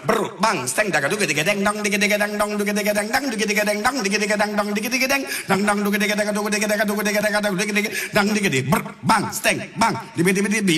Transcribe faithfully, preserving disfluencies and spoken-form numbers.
brr bang steng daga duga diga dang dong diga diga dang dong duga diga dang dang diga diga dang dong diga diga dang dong diga diga dang dang dong duga diga daga duga diga daga duga diga daga duga diga dang diga di brr bang steng bang dibi dibi dibi